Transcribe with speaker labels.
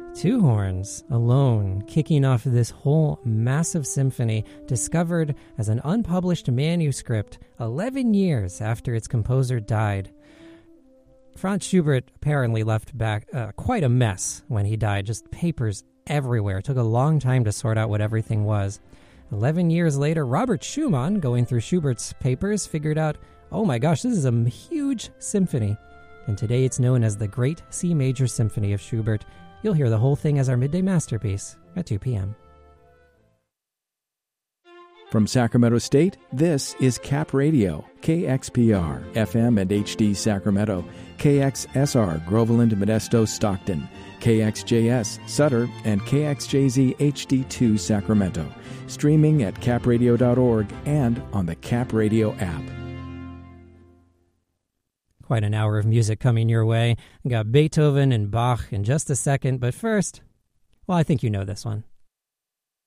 Speaker 1: Two horns alone, kicking off this whole massive symphony discovered as an unpublished manuscript 11 years after its composer died. Franz Schubert apparently left back quite a mess when he died, just papers everywhere. It took a long time to sort out what everything was. 11 years later, Robert Schumann, going through Schubert's papers, figured out, oh my gosh, this is a huge symphony. And today it's known as the Great C Major Symphony of Schubert. You'll hear the whole thing as our midday masterpiece at 2 p.m.
Speaker 2: From Sacramento State, this is Cap Radio, KXPR, FM and HD Sacramento, KXSR, Groveland, Modesto, Stockton, KXJS, Sutter, and KXJZ HD2 Sacramento. Streaming at capradio.org and on the Cap Radio app.
Speaker 1: Quite an hour of music coming your way. We got Beethoven and Bach in just a second, but first, well, I think you know this one.